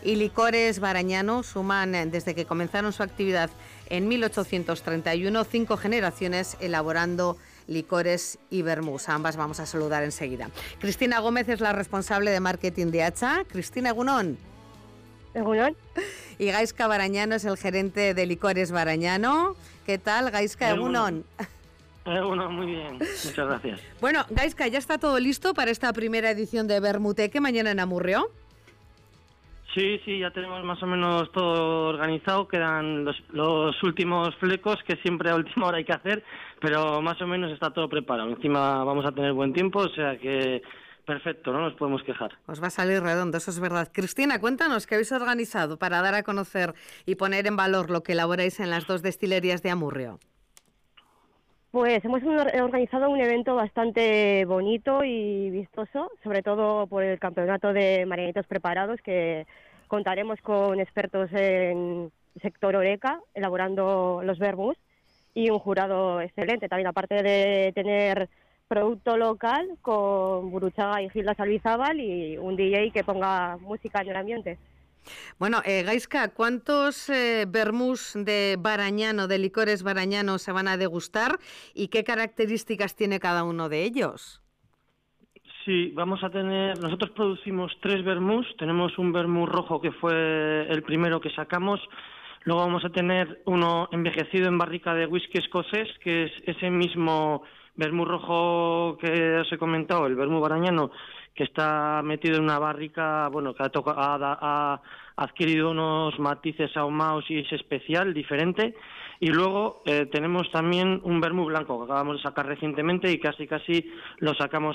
y Licores Barañano suman, desde que comenzaron su actividad en 1831, 5 generaciones elaborando licores y vermús. A ambas vamos a saludar enseguida. Cristina Gómez es la responsable de marketing de Hacha. Cristina, egunon. Egunon. Y Gaizka Barañano es el gerente de Licores Barañano. ¿Qué tal, Gaizka? Egunon. Egunon, muy bien. Muchas gracias. Bueno, Gaizka, ¿ya está todo listo para esta primera edición de Vermuteque mañana en Amurrio? Sí, ya tenemos más o menos todo organizado. Quedan los últimos flecos que siempre a última hora hay que hacer, pero más o menos está todo preparado. Encima vamos a tener buen tiempo, o sea que perfecto, no nos podemos quejar. Os va a salir redondo, eso es verdad. Cristina, cuéntanos qué habéis organizado para dar a conocer y poner en valor lo que elaboráis en las 2 destilerías de Amurrio. Pues hemos organizado un evento bastante bonito y vistoso, sobre todo por el campeonato de marianitos preparados, que contaremos con expertos en sector Oreca, elaborando los vermús, y un jurado excelente. También, aparte de tener producto local, con Buruchaga y Gilda Salvizábal, y un DJ que ponga música en el ambiente. Bueno, Gaizka, ¿cuántos vermús de Barañano, de Licores Barañano, se van a degustar y qué características tiene cada uno de ellos? Sí, vamos a tener, nosotros producimos 3 vermús, tenemos un vermú rojo que fue el primero que sacamos, luego vamos a tener uno envejecido en barrica de whisky escocés, que es ese mismo vermú rojo que os he comentado, el vermú barañano, que está metido en una barrica, bueno, que ha adquirido unos matices ahumados y es especial, diferente. Y luego tenemos también un vermú blanco que acabamos de sacar recientemente y casi lo sacamos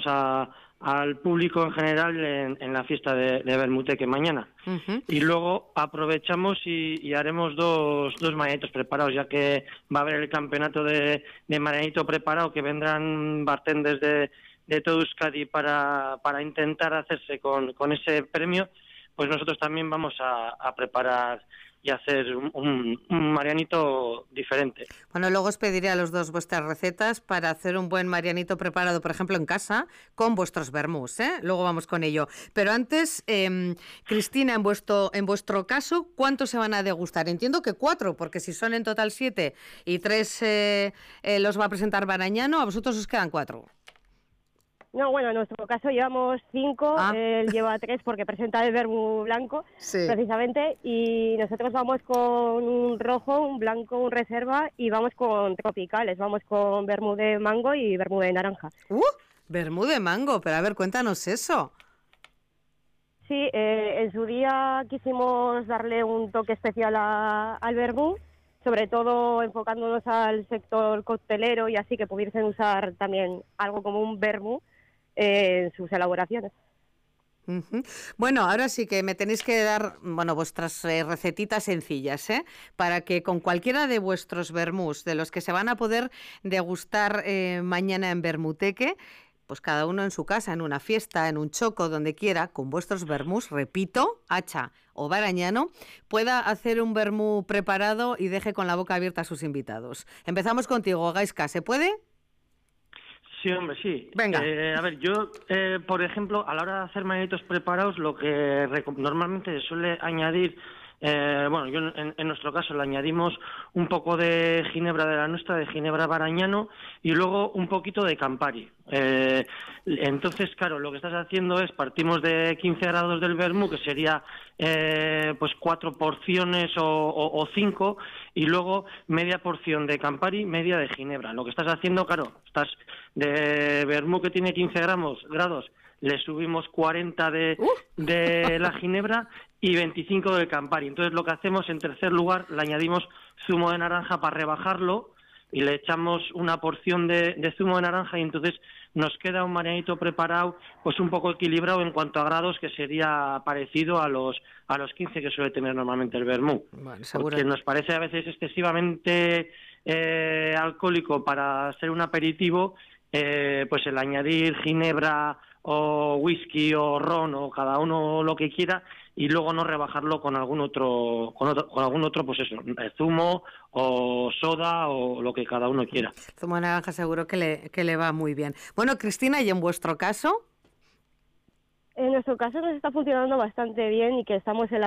al público en general en la fiesta de Vermuteque mañana. Uh-huh. Y luego aprovechamos y haremos dos marianitos preparados, ya que va a haber el campeonato de marianito preparado, que vendrán bartenders de todo Euskadi para intentar hacerse con ese premio. Pues nosotros también vamos a preparar y hacer un marianito diferente. Bueno, luego os pediré a los dos vuestras recetas para hacer un buen marianito preparado, por ejemplo, en casa, con vuestros vermús, ¿eh? Luego vamos con ello. Pero antes, Cristina, en vuestro caso, ¿cuántos se van a degustar? Entiendo que 4, porque si son en total 7 y 3 los va a presentar Barañano, a vosotros os quedan 4. No, bueno, en nuestro caso llevamos 5, él lleva 3 porque presenta el vermú blanco, sí, precisamente, y nosotros vamos con un rojo, un blanco, un reserva, y vamos con tropicales, vamos con vermú de mango y vermú de naranja. Vermú de mango, pero a ver, cuéntanos eso. Sí, en su día quisimos darle un toque especial al vermú, sobre todo enfocándonos al sector coctelero y así, que pudiesen usar también algo como un vermú en sus elaboraciones. Uh-huh. Bueno, ahora sí que me tenéis que dar, vuestras recetitas sencillas, para que con cualquiera de vuestros vermús, de los que se van a poder degustar mañana en Vermuteque, pues cada uno en su casa, en una fiesta, en un choco, donde quiera, con vuestros vermús, repito, Hacha o Barañano, pueda hacer un vermú preparado y deje con la boca abierta a sus invitados. Empezamos contigo, Gaizka, ¿se puede? Sí, hombre, sí. Venga. A ver, yo, por ejemplo, a la hora de hacer marianitos preparados, lo que normalmente se suele añadir, yo en nuestro caso le añadimos un poco de ginebra de la nuestra, de ginebra Barañano, y luego un poquito de Campari. Entonces, claro, lo que estás haciendo es, partimos de 15 grados del vermú, que sería pues 4 porciones o 5, y luego media porción de Campari, media de ginebra. Lo que estás haciendo, claro, estás de vermú que tiene 15 grados, le subimos 40 de la ginebra y 25 del Campari. Entonces lo que hacemos, en tercer lugar, le añadimos zumo de naranja para rebajarlo y le echamos una porción de zumo de naranja, y entonces nos queda un marianito preparado pues un poco equilibrado en cuanto a grados, que sería parecido a los 15 que suele tener normalmente el vermú. Bueno, porque nos parece a veces excesivamente alcohólico para ser un aperitivo, pues el añadir ginebra o whisky o ron o cada uno lo que quiera, y luego no rebajarlo con algún otro pues eso, zumo o soda o lo que cada uno quiera. Zumo de naranja seguro que le va muy bien. Bueno, Cristina, ¿y en vuestro caso? En nuestro caso nos está funcionando bastante bien y que estamos